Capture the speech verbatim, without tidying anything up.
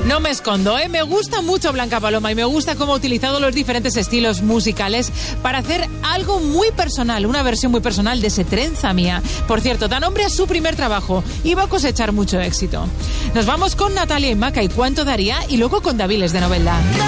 No me escondo, ¿eh? Me gusta mucho Blanca Paloma y me gusta cómo ha utilizado los diferentes estilos musicales para hacer algo muy personal, una versión muy personal de ese Trenza Mía. Por cierto, da nombre a su primer trabajo y va a cosechar mucho éxito. Nos vamos con Natalia y Maca y Cuánto Daría y luego con Daviles de Novelda.